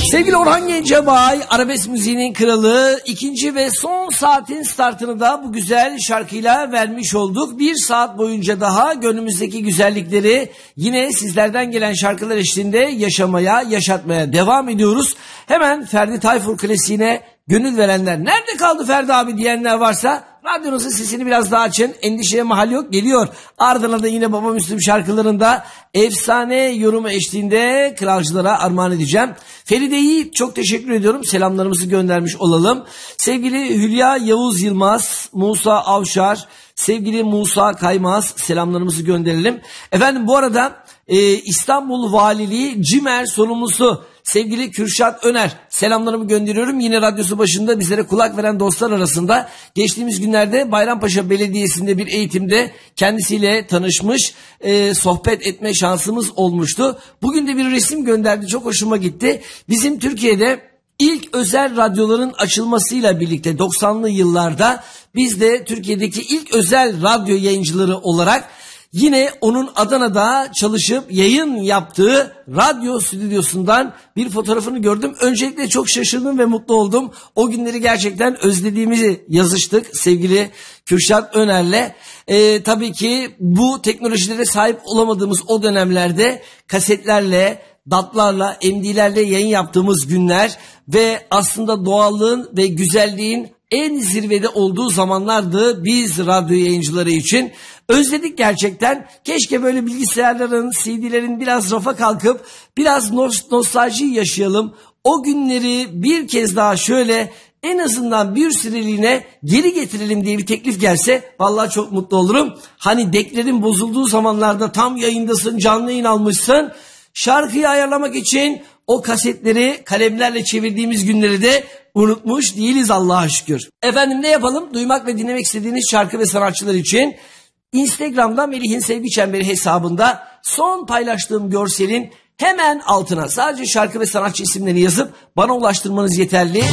Sevgili Orhan Gencebay, arabesk müziğinin kralı, ikinci ve son saatin startını da bu güzel şarkıyla vermiş olduk. Bir saat boyunca daha gönlümüzdeki güzellikleri yine sizlerden gelen şarkılar eşliğinde yaşamaya, yaşatmaya devam ediyoruz. Hemen Ferdi Tayfur klasiğine gönül verenler, nerede kaldı Ferdi abi diyenler varsa radyonuzun sesini biraz daha açın. Endişeye mahal yok, geliyor. Ardından da yine Baba Müslüm şarkılarında efsane yorumu eşliğinde kralcılara armağan edeceğim. Feride'yi çok teşekkür ediyorum. Selamlarımızı göndermiş olalım. Sevgili Hülya Yavuz Yılmaz, Musa Avşar, sevgili Musa Kaymaz, selamlarımızı gönderelim. Efendim bu arada İstanbul Valiliği CİMER sorumlusu sevgili Kürşat Öner, selamlarımı gönderiyorum. Yine radyosu başında bizlere kulak veren dostlar arasında geçtiğimiz günlerde Bayrampaşa Belediyesi'nde bir eğitimde kendisiyle tanışmış, sohbet etme şansımız olmuştu. Bugün de bir resim gönderdi, çok hoşuma gitti. Bizim Türkiye'de İlk özel radyoların açılmasıyla birlikte 90'lı yıllarda biz de Türkiye'deki ilk özel radyo yayıncıları olarak yine onun Adana'da çalışıp yayın yaptığı radyo stüdyosundan bir fotoğrafını gördüm. Öncelikle çok şaşırdım ve mutlu oldum. O günleri gerçekten özlediğimizi yazıştık sevgili Kürşat Öner'le. Tabii ki bu teknolojilere sahip olamadığımız o dönemlerde kasetlerle, datlarla, MD'lerle yayın yaptığımız günler ve aslında doğallığın ve güzelliğin en zirvede olduğu zamanlardı biz radyo yayıncıları için. Özledik gerçekten. Keşke böyle bilgisayarların, CD'lerin biraz rafa kalkıp biraz nostalji yaşayalım. O günleri bir kez daha şöyle en azından bir süreliğine geri getirelim diye bir teklif gelse vallahi çok mutlu olurum. Hani deklerin bozulduğu zamanlarda tam yayındasın, canlı yayın almışsın. Şarkıyı ayarlamak için o kasetleri kalemlerle çevirdiğimiz günleri de unutmuş değiliz Allah'a şükür. Efendim ne yapalım? Duymak ve dinlemek istediğiniz şarkı ve sanatçılar için Instagram'da Melih'in Sevgi Çemberi hesabında son paylaştığım görselin hemen altına sadece şarkı ve sanatçı isimlerini yazıp bana ulaştırmanız yeterli.